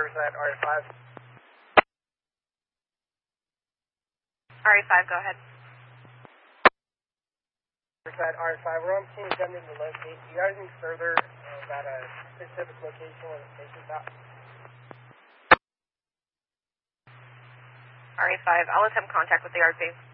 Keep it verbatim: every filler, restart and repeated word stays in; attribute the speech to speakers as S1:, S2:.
S1: Service at R A five.
S2: R A five, go ahead.
S1: Service at R A five, we're on scene attempting to locate. Do you have anything further uh, about a specific location where the station's at?
S2: R A five, I'll attempt contact with the R P.